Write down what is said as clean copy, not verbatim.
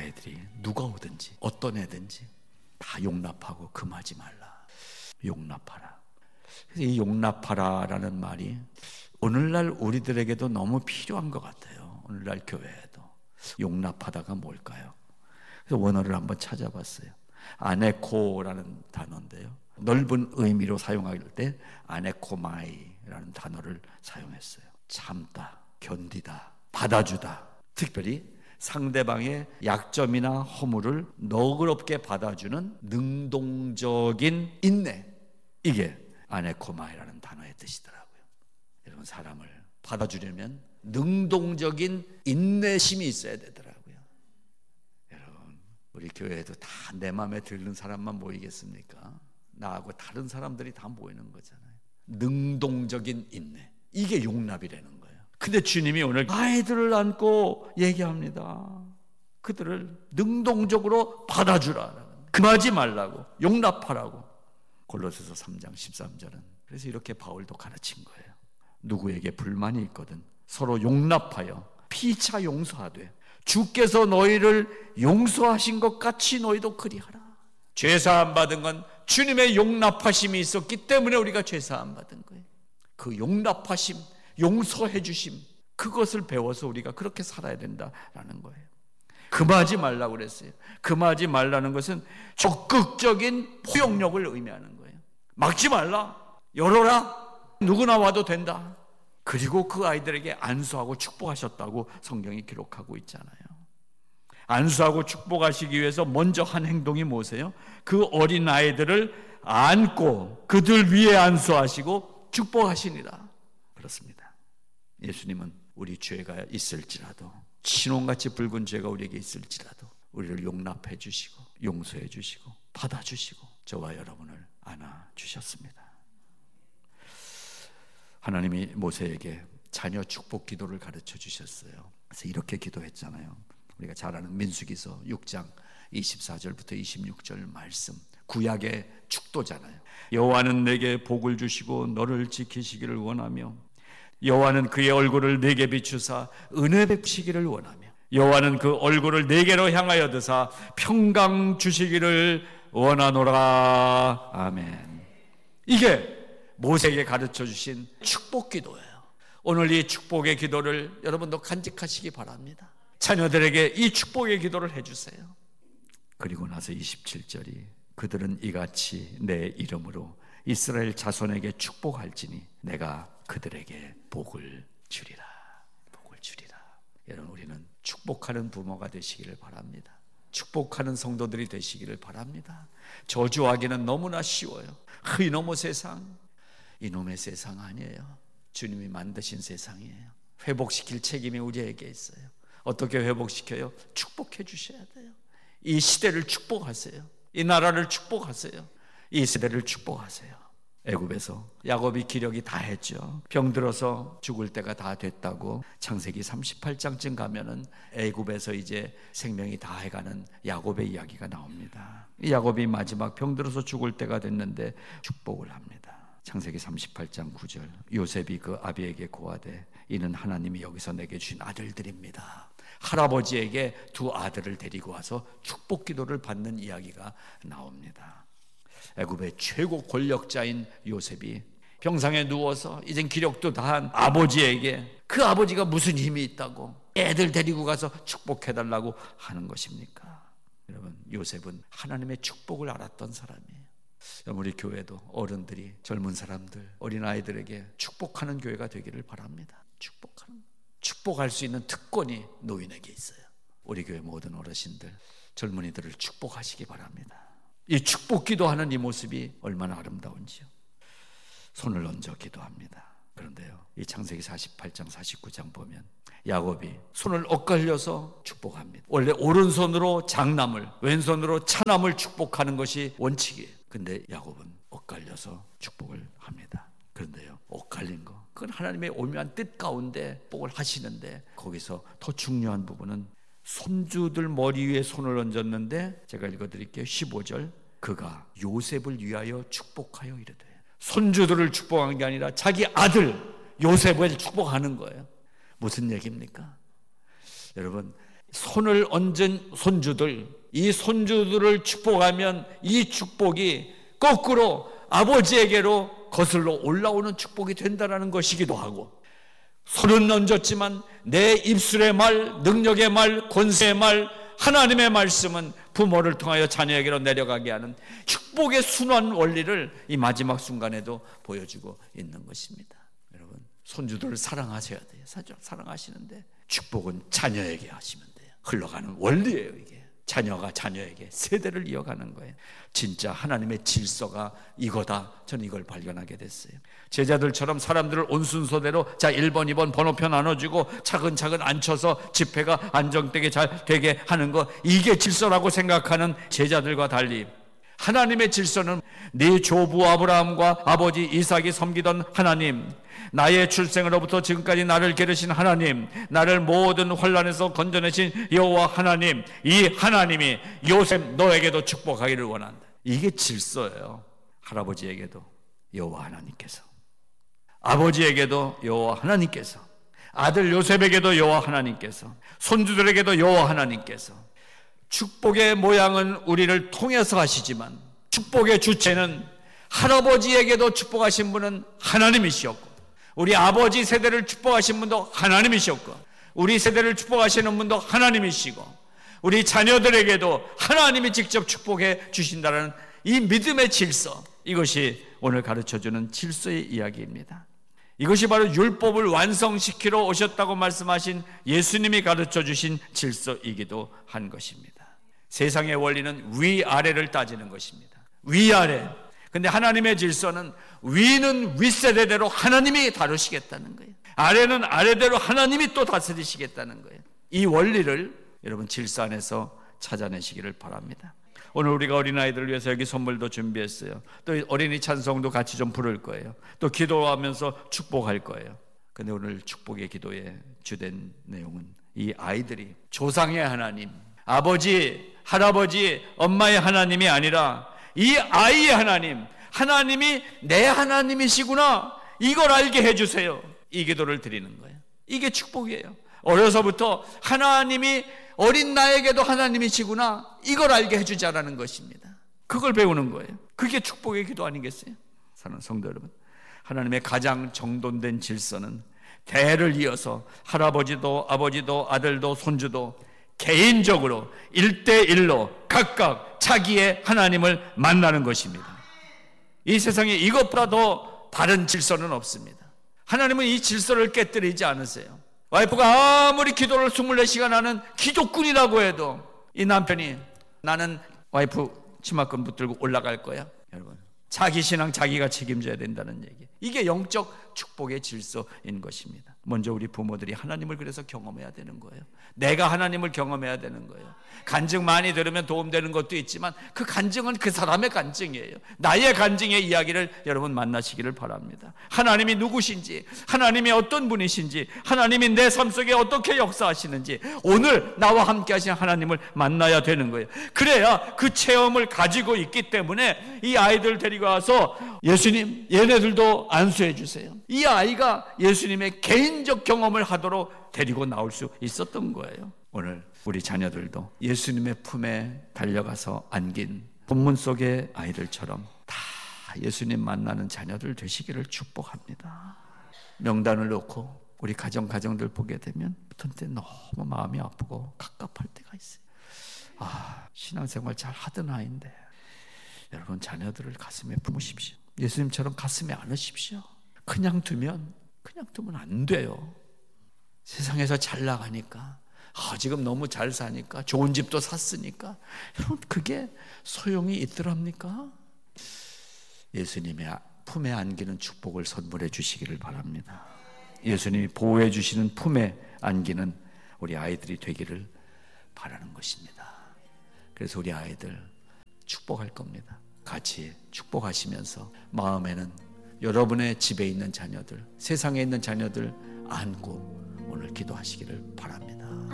아이들이 누가 오든지 어떤 애든지 다 용납하고 금하지 말라. 용납하라. 그래서 이 용납하라라는 말이 오늘날 우리들에게도 너무 필요한 것 같아요. 오늘날 교회에도. 용납하다가 뭘까요? 그래서 원어를 한번 찾아봤어요. 아네코라는 단어인데요, 넓은 의미로 사용할 때 아네코마이라는 단어를 사용했어요. 참다, 견디다, 받아주다. 특별히 상대방의 약점이나 허물을 너그럽게 받아주는 능동적인 인내, 이게 아네코마이라는 단어의 뜻이더라고요. 여러분, 사람을 받아주려면 능동적인 인내심이 있어야 되더라고요. 여러분, 우리 교회에도 다 내 마음에 드는 사람만 모이겠습니까? 나하고 다른 사람들이 다 모이는 거잖아요. 능동적인 인내, 이게 용납이라는 거예요. 근데 주님이 오늘 아이들을 안고 얘기합니다. 그들을 능동적으로 받아주라, 금하지 말라고, 용납하라고. 골로새서 3장 13절은 그래서 이렇게 바울도 가르친 거예요. 누구에게 불만이 있거든 서로 용납하여 피차 용서하되 주께서 너희를 용서하신 것 같이 너희도 그리하라. 죄사함 받은 건 주님의 용납하심이 있었기 때문에 우리가 죄사함 받은 거예요. 그 용납하심, 용서해 주심, 그것을 배워서 우리가 그렇게 살아야 된다라는 거예요. 금하지 말라고 그랬어요. 금하지 말라는 것은 적극적인 포용력을 의미하는 거예요. 막지 말라, 열어라, 누구나 와도 된다. 그리고 그 아이들에게 안수하고 축복하셨다고 성경이 기록하고 있잖아요. 안수하고 축복하시기 위해서 먼저 한 행동이 뭐세요? 그 어린 아이들을 안고 그들 위에 안수하시고 축복하시니라. 그렇습니다. 예수님은 우리 죄가 있을지라도, 신혼같이 붉은 죄가 우리에게 있을지라도 우리를 용납해 주시고 용서해 주시고 받아주시고 저와 여러분을 안아주셨습니다. 하나님이 모세에게 자녀 축복 기도를 가르쳐 주셨어요. 그래서 이렇게 기도했잖아요. 우리가 잘 아는 민수기서 6장 24절부터 26절 말씀, 구약의 축도잖아요. 여호와는 내게 복을 주시고 너를 지키시기를 원하며 여호와는 그의 얼굴을 내게 비추사 은혜 베푸시기를 원하며 여호와는 그 얼굴을 내게로 향하여 드사 평강 주시기를 원하노라. 아멘. 이게 모세에게 가르쳐 주신 축복 기도예요. 오늘 이 축복의 기도를 여러분도 간직하시기 바랍니다. 자녀들에게 이 축복의 기도를 해주세요. 그리고 나서 27절이 그들은 이같이 내 이름으로 이스라엘 자손에게 축복할지니 내가 그들에게 복을 주리라. 복을 주리라. 여러분, 우리는 축복하는 부모가 되시기를 바랍니다. 축복하는 성도들이 되시기를 바랍니다. 저주하기는 너무나 쉬워요. 이놈의 세상, 이놈의 세상 아니에요. 주님이 만드신 세상이에요. 회복시킬 책임이 우리에게 있어요. 어떻게 회복시켜요? 축복해 주셔야 돼요. 이 시대를 축복하세요. 이 나라를 축복하세요. 이 세대를 축복하세요. 애굽에서 야곱이 기력이 다 했죠. 병들어서 죽을 때가 다 됐다고 창세기 38장쯤 가면은 애굽에서 이제 생명이 다 해가는 야곱의 이야기가 나옵니다. 이 야곱이 마지막 병들어서 죽을 때가 됐는데 축복을 합니다. 창세기 38장 9절, 요셉이 그 아비에게 고하되 이는 하나님이 여기서 내게 주신 아들들입니다. 할아버지에게 두 아들을 데리고 와서 축복 기도를 받는 이야기가 나옵니다. 애굽의 최고 권력자인 요셉이 병상에 누워서 이젠 기력도 다한 아버지에게, 그 아버지가 무슨 힘이 있다고 애들 데리고 가서 축복해달라고 하는 것입니까? 여러분, 요셉은 하나님의 축복을 알았던 사람이에요. 우리 교회도 어른들이 젊은 사람들, 어린아이들에게 축복하는 교회가 되기를 바랍니다. 축복할 수 있는 특권이 노인에게 있어요. 우리 교회 모든 어르신들, 젊은이들을 축복하시기 바랍니다. 이 축복 기도하는 이 모습이 얼마나 아름다운지요. 손을 얹어 기도합니다. 그런데요, 이 창세기 48장 49장 보면 야곱이 손을 엇갈려서 축복합니다. 원래 오른손으로 장남을, 왼손으로 차남을 축복하는 것이 원칙이에요. 근데 야곱은 엇갈려서 축복을 합니다. 그런데요, 엇갈린 거, 그건 하나님의 오묘한 뜻 가운데 복을 하시는데, 거기서 더 중요한 부분은 손주들 머리 위에 손을 얹었는데, 제가 읽어드릴게요. 15절, 그가 요셉을 위하여 축복하여 이르되, 손주들을 축복한 게 아니라 자기 아들 요셉을 축복하는 거예요. 무슨 얘기입니까? 여러분, 손을 얹은 손주들, 이 손주들을 축복하면 이 축복이 거꾸로 아버지에게로 거슬러 올라오는 축복이 된다는 것이기도 하고, 손은 얹었지만 내 입술의 말, 능력의 말, 권세의 말, 하나님의 말씀은 부모를 통하여 자녀에게로 내려가게 하는 축복의 순환 원리를 이 마지막 순간에도 보여주고 있는 것입니다. 여러분, 손주들을 사랑하셔야 돼요. 사랑하시는데 축복은 자녀에게 하시면 돼요. 흘러가는 원리예요. 이게 자녀가 자녀에게 세대를 이어가는 거예요. 진짜 하나님의 질서가 이거다. 저는 이걸 발견하게 됐어요. 제자들처럼 사람들을 온순서대로 자 1번 2번 번호표 나눠주고 차근차근 앉혀서 집회가 안정되게 잘 되게 하는 거, 이게 질서라고 생각하는 제자들과 달리 하나님의 질서는 네 조부 아브라함과 아버지 이삭이 섬기던 하나님, 나의 출생으로부터 지금까지 나를 기르신 하나님, 나를 모든 혼란에서 건져내신 여호와 하나님, 이 하나님이 요셉 너에게도 축복하기를 원한다. 이게 질서예요. 할아버지에게도 여호와 하나님께서, 아버지에게도 여호와 하나님께서, 아들 요셉에게도 여호와 하나님께서, 손주들에게도 여호와 하나님께서. 축복의 모양은 우리를 통해서 하시지만 축복의 주체는 할아버지에게도 축복하신 분은 하나님이시었고, 우리 아버지 세대를 축복하신 분도 하나님이셨고, 우리 세대를 축복하시는 분도 하나님이시고, 우리 자녀들에게도 하나님이 직접 축복해 주신다는 이 믿음의 질서, 이것이 오늘 가르쳐주는 질서의 이야기입니다. 이것이 바로 율법을 완성시키러 오셨다고 말씀하신 예수님이 가르쳐주신 질서이기도 한 것입니다. 세상의 원리는 위아래를 따지는 것입니다. 위아래. 근데 하나님의 질서는 위는 윗세대대로 하나님이 다루시겠다는 거예요. 아래는 아래대로 하나님이 또 다스리시겠다는 거예요. 이 원리를 여러분 질서 안에서 찾아내시기를 바랍니다. 오늘 우리가 어린아이들을 위해서 여기 선물도 준비했어요. 또 어린이 찬송도 같이 좀 부를 거예요. 또 기도하면서 축복할 거예요. 근데 오늘 축복의 기도의 주된 내용은 이 아이들이 조상의 하나님, 아버지, 할아버지, 엄마의 하나님이 아니라 이 아이의 하나님, 하나님이 내 하나님이시구나, 이걸 알게 해주세요. 이 기도를 드리는 거예요. 이게 축복이에요. 어려서부터 하나님이 어린 나에게도 하나님이시구나, 이걸 알게 해주자라는 것입니다. 그걸 배우는 거예요. 그게 축복의 기도 아니겠어요? 사랑하는 성도 여러분, 하나님의 가장 정돈된 질서는 대를 이어서 할아버지도 아버지도 아들도 손주도 개인적으로 1대1로 각각 자기의 하나님을 만나는 것입니다. 이 세상에 이것보다 더 다른 질서는 없습니다. 하나님은 이 질서를 깨뜨리지 않으세요. 와이프가 아무리 기도를 24시간 하는 기도꾼이라고 해도 이 남편이 나는 와이프 치마끈 붙들고 올라갈 거야. 여러분, 자기 신앙 자기가 책임져야 된다는 얘기. 이게 영적 축복의 질서인 것입니다. 먼저 우리 부모들이 하나님을 그래서 경험해야 되는 거예요. 내가 하나님을 경험해야 되는 거예요. 간증 많이 들으면 도움되는 것도 있지만 그 간증은 그 사람의 간증이에요. 나의 간증의 이야기를 여러분 만나시기를 바랍니다. 하나님이 누구신지, 하나님이 어떤 분이신지, 하나님이 내 삶 속에 어떻게 역사하시는지 오늘 나와 함께 하신 하나님을 만나야 되는 거예요. 그래야 그 체험을 가지고 있기 때문에 이 아이들 데리고 와서 예수님, 얘네들도 안수해 주세요. 이 아이가 예수님의 개인적 경험을 하도록 데리고 나올 수 있었던 거예요. 오늘 우리 자녀들도 예수님의 품에 달려가서 안긴 본문 속의 아이들처럼 다 예수님 만나는 자녀들 되시기를 축복합니다. 명단을 놓고 우리 가정들 보게 되면 어떤 때 너무 마음이 아프고 갑갑할 때가 있어요. 신앙생활 잘 하던 아이인데, 여러분 자녀들을 가슴에 품으십시오. 예수님처럼 가슴에 안으십시오. 그냥 두면 안 돼요. 세상에서 잘 나가니까, 지금 너무 잘 사니까, 좋은 집도 샀으니까, 여러분 그게 소용이 있더랍니까? 예수님의 품에 안기는 축복을 선물해 주시기를 바랍니다. 예수님이 보호해 주시는 품에 안기는 우리 아이들이 되기를 바라는 것입니다. 그래서 우리 아이들 축복할 겁니다. 같이 축복하시면서 마음에는 여러분의 집에 있는 자녀들, 세상에 있는 자녀들 안고 오늘 기도하시기를 바랍니다.